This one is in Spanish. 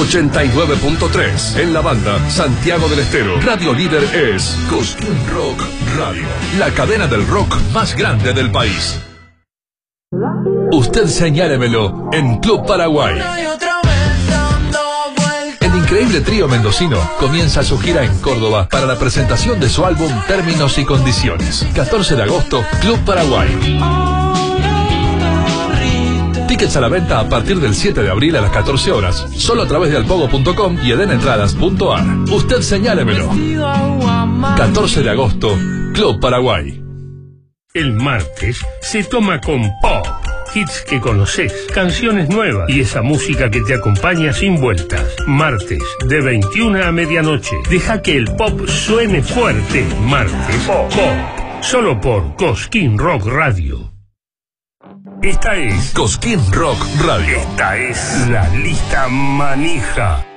89.3 en la banda Santiago del Estero. Radio líder es Cosquín Rock Radio, la cadena del rock más grande del país. Usted señálemelo en Club Paraguay. El increíble trío mendocino comienza su gira en Córdoba para la presentación de su álbum Términos y Condiciones. 14 de agosto, Club Paraguay. Tickets a la venta a partir del 7 de abril a las 14 horas, solo a través de alpogo.com y edenentradas.ar. Usted señálemelo. 14 de agosto, Club Paraguay. El martes se toma con pop. Hits que conoces, canciones nuevas y esa música que te acompaña sin vueltas. Martes, de 21 a medianoche. Deja que el pop suene fuerte. Martes, pop. Solo por Cosquín Rock Radio. Esta es Cosquín Rock Radio. Esta es la lista manija.